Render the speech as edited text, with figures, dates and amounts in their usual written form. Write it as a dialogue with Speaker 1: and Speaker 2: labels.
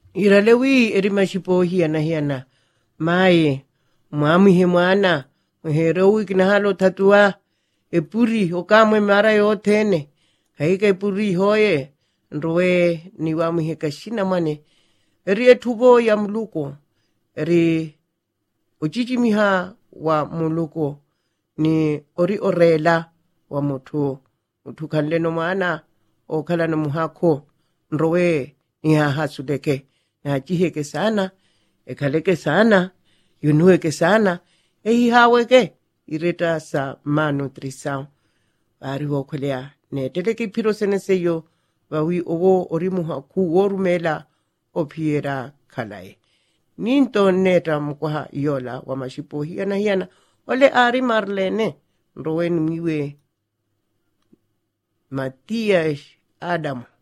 Speaker 1: iralewi eri mashipo hiana mae mwamihe mwana mherowi kinahalo tatua epuri okamwe mara yotene haika epuri hoye nrowe ni wamihe kashina mwane eri etubo ya muluko eri ujijimiha wa muluko ni ori orela wa mutu kanleno mwana o kala na muhako nrowe ni hasuleke na jiheke sana ekaleke sana yunueke sana haweke ireta sa malnutrition bari wokolea ne teleke piro seneseyo bawi owo orimuha ku worumela opiera kalae ninto neta mkwaha yola wa mashipo hiana ole ari marlene nrowen miwe Matias Adam